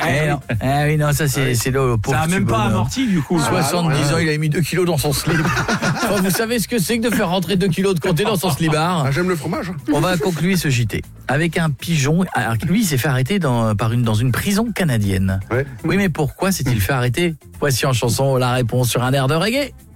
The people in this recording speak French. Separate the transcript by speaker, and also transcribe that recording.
Speaker 1: Oui, non, ça c'est le pauvre.
Speaker 2: Ça a même pas amorti du coup.
Speaker 1: 70 ans, il a mis 2 kilos dans son slip. Vous savez ce que c'est que de faire rentrer 2 kilos de comté dans son slibard?
Speaker 3: J'aime le fromage.
Speaker 1: On va conclure ce JT avec un pigeon. Alors, lui, il s'est fait arrêter dans une prison canadienne.
Speaker 3: Ouais.
Speaker 1: Oui, mais pourquoi s'est-il fait arrêter? Voici en chanson la réponse sur un air de reggae.